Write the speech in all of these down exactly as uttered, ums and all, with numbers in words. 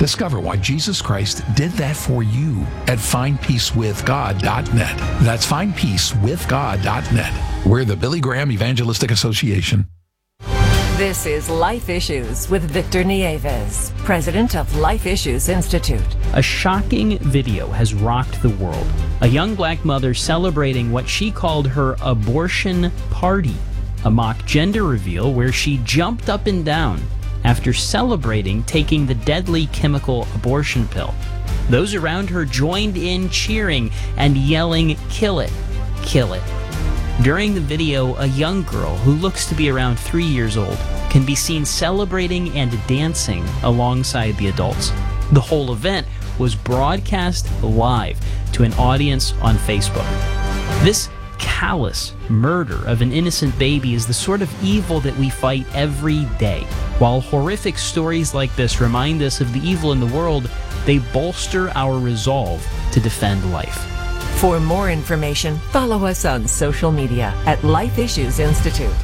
Discover why Jesus Christ did that for you at find peace with god dot net. That's find peace with god dot net. We're the Billy Graham Evangelistic Association. This is Life Issues with Victor Nieves, president of Life Issues Institute. A shocking video has rocked the world. A young black mother celebrating what she called her abortion party, a mock gender reveal where she jumped up and down after celebrating taking the deadly chemical abortion pill. Those around her joined in cheering and yelling, "Kill it, kill it." During the video, a young girl who looks to be around three years old can be seen celebrating and dancing alongside the adults. The whole event was broadcast live to an audience on Facebook. This callous murder of an innocent baby is the sort of evil that we fight every day. While horrific stories like this remind us of the evil in the world, they bolster our resolve to defend life. For more information, follow us on social media at Life Issues Institute.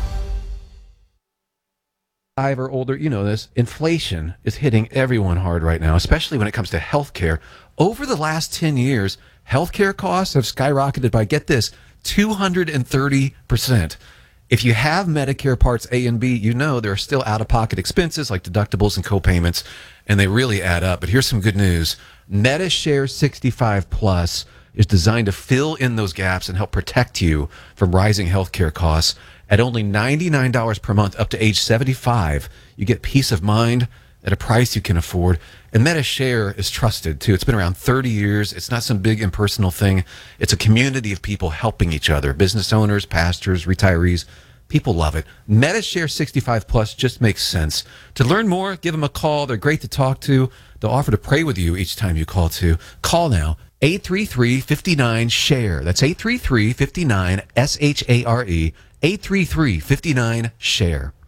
Five or older, you know this, inflation is hitting everyone hard right now, especially when it comes to healthcare. Over the last ten years, healthcare costs have skyrocketed by, get this, two hundred thirty percent. If you have Medicare Parts A and B, you know there are still out-of-pocket expenses like deductibles and co-payments, and they really add up. But here's some good news. MediShare sixty-five Plus is designed to fill in those gaps and help protect you from rising healthcare costs. At only ninety-nine dollars per month up to age seventy-five, you get peace of mind at a price you can afford. And MediShare is trusted, too. It's been around thirty years. It's not some big impersonal thing. It's a community of people helping each other. Business owners, pastors, retirees. People love it. MediShare sixty-five Plus just makes sense. To learn more, give them a call. They're great to talk to. They'll offer to pray with you each time you call, too. Call now. eight three three, five nine, S H A R E. That's eight three three, five nine, S H A R E. eight three three, five nine, S H A R E.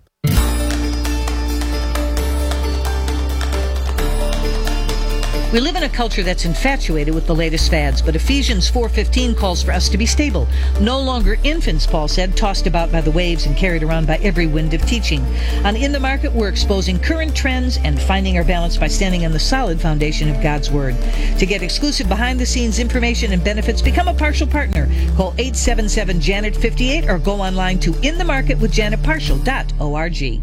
We live in a culture that's infatuated with the latest fads, but Ephesians four fifteen calls for us to be stable. No longer infants, Paul said, tossed about by the waves and carried around by every wind of teaching. On In the Market, we're exposing current trends and finding our balance by standing on the solid foundation of God's Word. To get exclusive behind-the-scenes information and benefits, become a partial partner. Call eight seven seven, Janet fifty-eight or go online to in the market with janet partial dot org.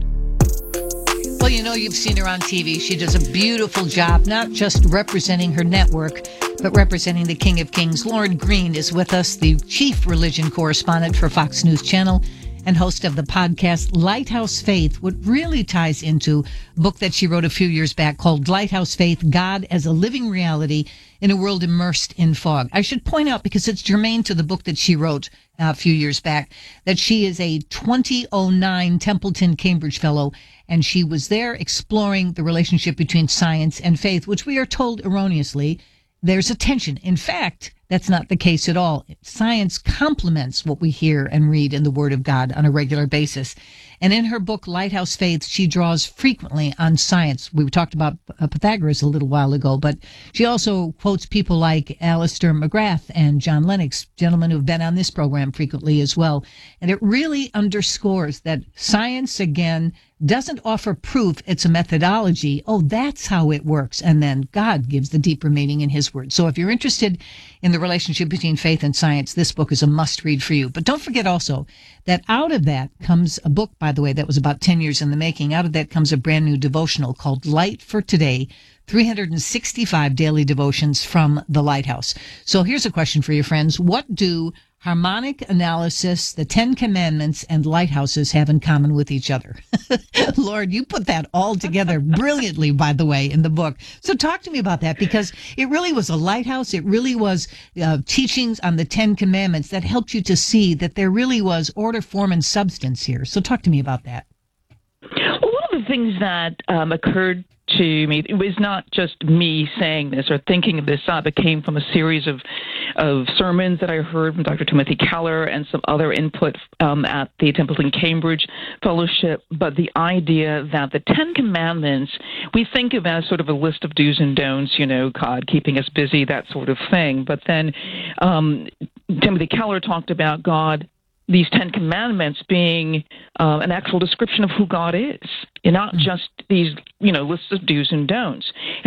Well, you know, you've seen her on T V. She does a beautiful job, not just representing her network, but representing the King of Kings. Lauren Green is with us, the chief religion correspondent for Fox News Channel and host of the podcast Lighthouse Faith, what really ties into a book that she wrote a few years back called Lighthouse Faith, God as a Living Reality in a World Immersed in Fog. I should point out, because it's germane to the book that she wrote uh, a few years back, that she is a twenty oh nine Templeton Cambridge Fellow, and she was there exploring the relationship between science and faith, which we are told erroneously there's a tension. In fact, that's not the case at all. Science complements what we hear and read in the Word of God on a regular basis. And in her book, Lighthouse Faith, she draws frequently on science. We talked about Pythagoras a little while ago, but she also quotes people like Alistair McGrath and John Lennox, gentlemen who have been on this program frequently as well. And it really underscores that science, again, doesn't offer proof, it's a methodology. Oh, that's how it works. And then God gives the deeper meaning in His Word. So if you're interested in the relationship between faith and science, this book is a must-read for you. But don't forget also that out of that comes a book, by the way, that was about ten years in the making. Out of that comes a brand new devotional called Light for Today, three hundred sixty-five daily devotions from the Lighthouse. So here's a question for you, friends. What do harmonic analysis, the Ten Commandments, and lighthouses have in common with each other? Lord, you put that all together brilliantly, by the way, in the book. So talk to me about that, because it really was a lighthouse. It really was uh, teachings on the Ten Commandments that helped you to see that there really was order, form, and substance here. So talk to me about that. Well, one of the things that um, occurred to me, it was not just me saying this or thinking of this up. It came from a series of of sermons that I heard from Doctor Timothy Keller and some other input um, at the Templeton Cambridge Fellowship. But the idea that the Ten Commandments, we think of as sort of a list of do's and don'ts, you know, God keeping us busy, that sort of thing. But then um, Timothy Keller talked about God, these Ten Commandments being uh, an actual description of who God is, and not just these, you know, lists of do's and don'ts.